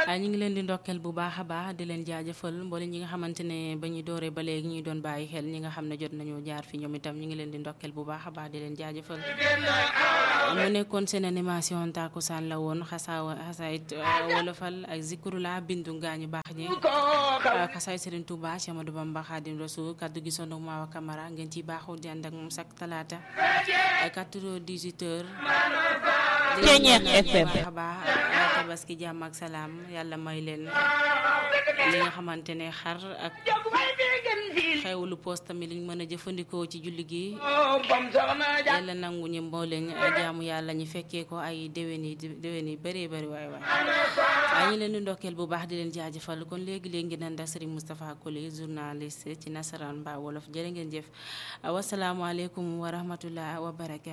ñu ngi leen di ndokkeel bu baax a baax di leen jaajëfal mboole ñi nga xamante ne ba ñu dooree ba léegi ñuy doon bàyyi xel ñi nga xam ne jot nañu jaar fi ñoom itam ñu ngi leen di ndokkeel bu baax a baax di leen jaajëfal. mu nekkoon seen animation Takusaan la woon xasaayit wolofal ak zikrula bindu gaañu baax ñi xasaay Serigne Touba Cheikh Amadou Bamba Khadim Rasoul kaddu gi sondu Mawa Camara ngeen ciy baaxu di ànd ak moom sak talaata ay 4h-18h. baax a baax tabaski jàmm ak salaam yàlla may leen li nga xamante ne xar ak xewlu post tamit liñ mën a jëfandikoo ci julli gi yàlla nangu ñu mbooleñ jaamu yàlla ñu fekkee ko ay déwén yi bëree bëri waay ñu leen di ndokkeel bu baax di leen jaajëfal kon léegi-léegi ngeen ànd ak Serigne Moustapha Koli journaliste ci nasaraan mbaa wolof jërë ngeen jëf wasalaamualeykum wa rahmatullah wa barakaatu